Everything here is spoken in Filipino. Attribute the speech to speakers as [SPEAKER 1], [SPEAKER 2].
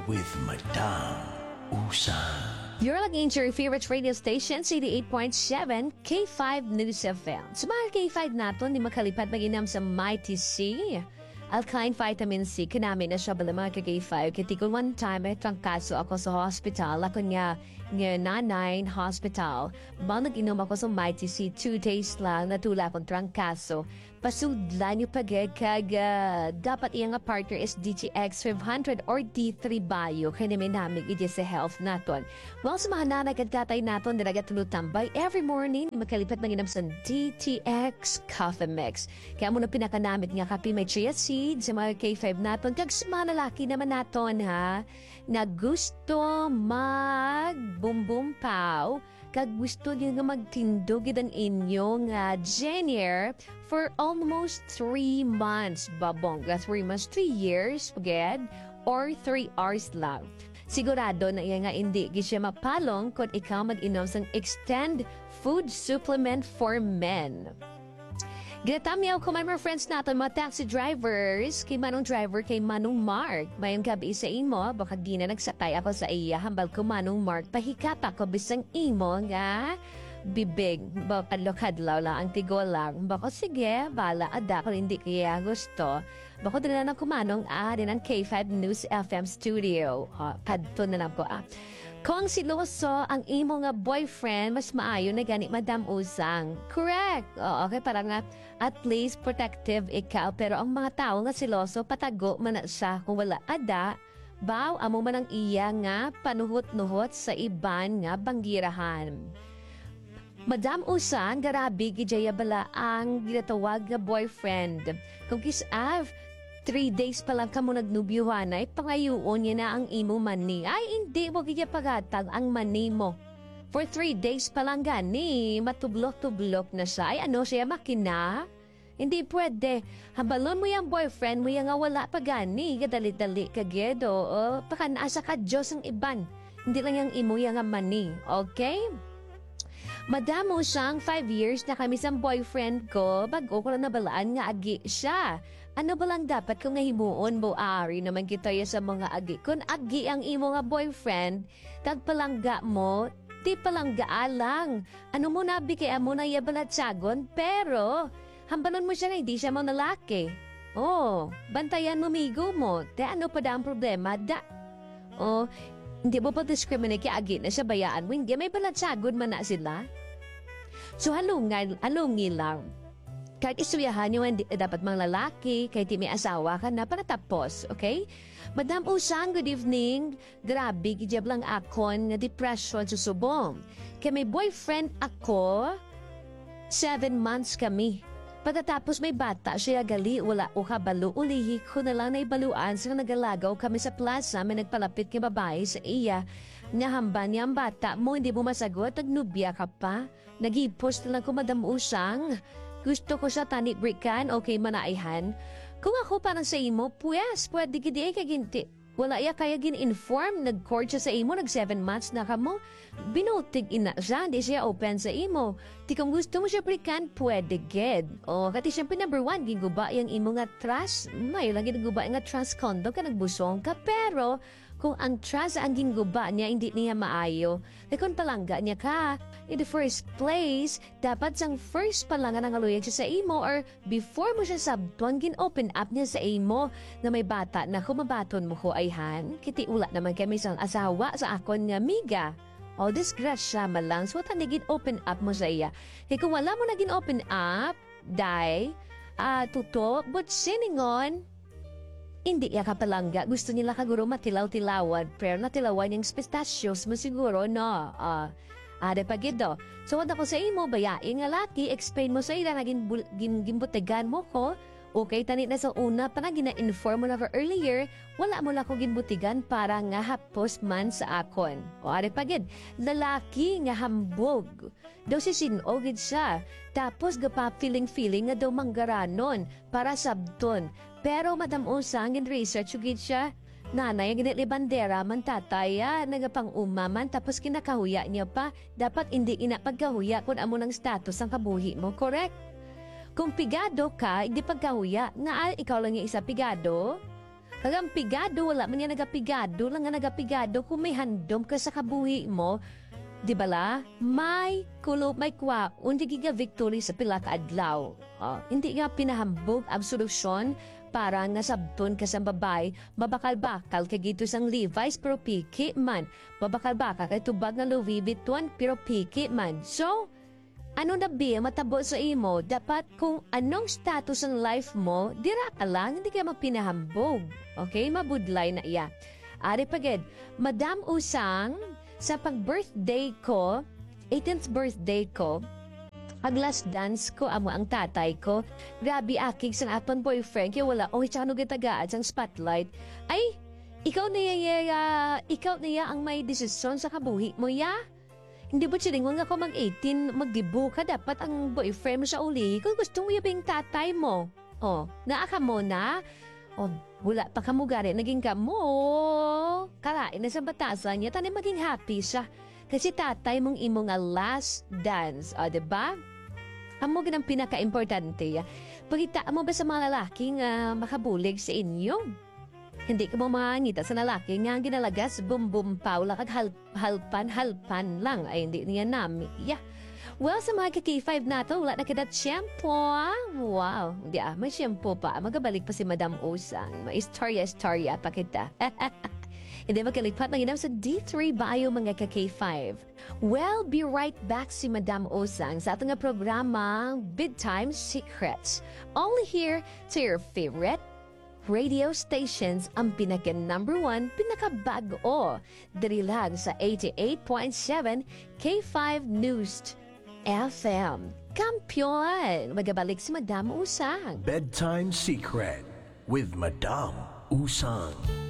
[SPEAKER 1] with Madam Usang.
[SPEAKER 2] You're listening to your favorite radio station, 88.7 K5 News FM. Sa mga K5 natin, di makalipat mag-inam sa Mighty C. Alkaline vitamin C, kanami na siya bala mga ka-K5. Kitikul one time, may trangkaso ako sa hospital. Ako nga nanay hospital. Ba nag-inom ako sa Mighty C, 2 days lang, natula akong trangkaso. Pasudlan yung pagay kag dapat iyang partner is DGX 500 or D3 Bio. Kaya namin namin iti sa health naton. Well, sa mga nanay kag tatay naton, dalaga tulutambay every morning, makalipat mag-inam sa DTX Coffee Mix. Kaya muna pinakanamit nga kapi may chia seeds sa mga K5 naton. Kag sa mga lalaki naman naton ha, na gusto mag bum pow, kag gusto niyo nga magtindog ang inyong Jenier for almost 3 months. Babongga, 3 months, 3 years, pagad, or 3 hours lang. Sigurado na iya nga hindi siya mapalong kung ikaw mag-inom sang Extend Food Supplement for Men. Ginatamiyaw ko mga friends natin, mga taxi drivers, kay Manong Driver, kay Manong Mark. Mayang gabi sa imo, baka gina nagsakay ako sa iya, hambal ko Manong Mark, pahikat ako bisang imo nga, bibig, baka lokadlaw lang, ang tigol lang. Baka sige, bala, ada ko hindi kaya gusto. Baka din na kumanong, din ang K5 News FM studio. Padto na lang ko, Kung siloso ang imo nga boyfriend, mas maayo na gani Madam Usang. Correct. Okay, parang nga at least protective ikaw. Pero ang mga tao nga siloso, patago man na siya kung wala ada. Baw, amo man ang iya nga panuhot-nuhot sa iban nga banggirahan. Madam Usang, garabi gijaya bala ang ginatawag nga boyfriend. Kung kisav, 3 days pa lang ka mo nagnubyuhan ay pangayuon niya na ang imo mani. Ay, hindi mo kaya pagatag ang mani mo. For 3 days pa lang gani, matublok-tublok na siya. Ay, ano siya, makina? Hindi pwede. Hambalon mo yung boyfriend mo yung nga wala pa gani. Kadali-dali ka, gedo. Pakanaasa ka, Diyos ang iban. Hindi lang yung imo yung nga mani. Okay? Madam mo siyang 5 years na kami sa boyfriend ko, bago ko lang nabalaan nga agi siya. Ano ba lang dapat kung nahimuon mo ari naman kita sa mga agi? Kung agi ang imo nga boyfriend, tagpalangga mo, di palangga alang. Ano mo nabi kaya mo na yabalatsagon, pero hambalon mo siya na hindi siya mga lalaki. Bantayan mo migo mo. Te ano pa da ang problema? Hindi mo pa discriminate kaya agi na siya bayaan mo. Hindi may balatsagon man na sila. So halungi lang. Kahit isuyahan nyo, dapat mga lalaki, kahit may asawa ka na, para tapos, okay? Madam Usang, good evening. Grabe, gijab lang akon nga depression susubong. Kaya may boyfriend ako, 7 months kami. Pagkatapos may bata, siya gali, wala o kabalo, ulihi ko na lang na ibaluan sa nagalagaw kami sa plaza, may nagpalapit kay babae sa iya. Nahamban niya ang bata mo, hindi mo masagot, nagnubya ka pa. Nag-post na lang ko, Madam Usang. Gusto ko siya tani breakan, okay manaihan. Kung ako parang sa imo, pwede gidi ay kaginti. Wala iya kaya gin-inform, nag-court siya sa imo, nag 7 months na ka mo. Binutig ina siya, hindi siya open sa imo. Di kung gusto mo siya breakan, pwede gid. Kati siyempre number 1, giguba yung imo nga trust. May lang giguba nga trust condom ka, nagbusong ka, pero kung ang trust ang ginguba niya, hindi niya maayo. Kung palangga niya ka, in the first place, dapat sang first palangan ang aluyag siya sa imo or before mo siya sabtuan, gin-open up niya sa imo na may bata na kumabaton mo ko ayhan. Kiti ula naman kami sang asawa sa akon nga miga. Disgrasya malang. So, tanigin open up mo sa iya. Kaya kung wala mo na gin-open up, tuto, but siningon, hindi ya kapalangga. Gusto nila kaguro matilaw-tilawan. Pero natilawan yung pistachios mo siguro, no? Ada pagido. So, wala ko sa imo, bayain nga laki, explain mo sa ila na gimbutigan mo ko. Okay, tani na sa una, pa na gina-inform mo na for earlier, wala mo lang ko ginbutigan para nga hapos man sa akon. Ada pagid, lalaki nga hambog. Daw si sinogid siya. Tapos gapa feeling nga daw manggaranon para sabton. Pero Madam Usang, in research ugid siya, nanay ang ginilibandera man tataya, nagapang umaman, tapos kinakahuya niya pa, dapat hindi inapagkahuya kung amo ng status ang kabuhi mo, correct? Kung pigado ka, hindi pagkahuya, nga ikaw lang yung isa pigado, Kagang pigado, wala man yan nagapigado, lang nga nagapigado, kung may handom ka sa kabuhi mo, di bala, may kulo, may kwa, hindi giga victory sa pila ka adlaw. Hindi nga pinahambog ang solusyon para nga sabton ka sa babay, babakal-bakal kay gito sang Levi's pero piki man, babakal-bakal kay tubag nga Louis Vuitton pero piki man. So, ano na ba matabo sa imo, dapat kung anong status ng life mo, dira ka lang, hindi ka mapinahambog. Okay, mabudlay na iya. Ari pagid, Madam Usang, sa pag-birthday ko, 18th birthday ko, ang last dance ko, amo ang tatay ko, grabe akig sang aton boyfriend, kaya wala, tsaka nugitagaan sang spotlight, ay, ikaw na ya ang may desisyon sa kabuhi mo, ya? Hindi ba silingon nga ko mag-18, magdibu ka, dapat ang boyfriend mo sa uli, kung gusto mo yung tatay mo. Naaka mo na? Wala pa kamugari, naging kamo. Kalain na sa batasan niya, tanay maging happy siya. Kasi tatay mong imo nga last dance, diba? Amo ganang pinaka-importante. Pagkita mo ba sa mga lalaki nga makabulig sa inyo? Hindi ka mo mangita sa lalaki nga ginalagas, bum-bum paula, kag halpan lang. Ay, hindi niya nami. Well, sa mga K5 nato, wala na kadat shampoo. Wow, hindi may shampoo pa. Magabalik pa si Madam Usang. May istorya pa kita. Hindi magkalipat mag sa D3 Bio mga ka-K5. Well, be right back si Madam Usang sa ating programa Bedtime Secrets. Only here to your favorite radio stations, ang pinaka-1, pinaka-bago. Dali lang sa 88.7 K5 News FM. Kampiyon! Magabalik si Madam Usang.
[SPEAKER 1] Bedtime Secret with Madame Usang.